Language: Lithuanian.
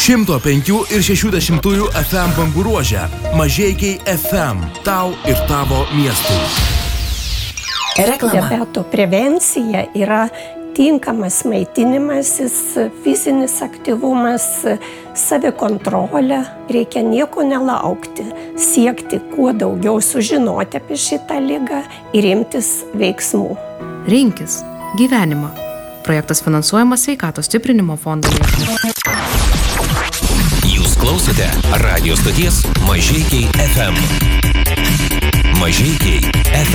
105 ir 60 FM bangų ruože. Mažeikiai FM. Tau ir tavo miestui. Reklama. Diabeto prevencija yra tinkamas maitinimasis, fizinis aktyvumas, savikontrolė. Reikia nieko nelaukti, siekti kuo daugiau sužinoti apie šitą ligą ir imtis veiksmų. Rinkis gyvenimą. Projektas finansuojamas Sveikatos stiprinimo fondo lėšomis. Jūs klausote radio stoties Mažeikiai FM. Mažeikiai FM.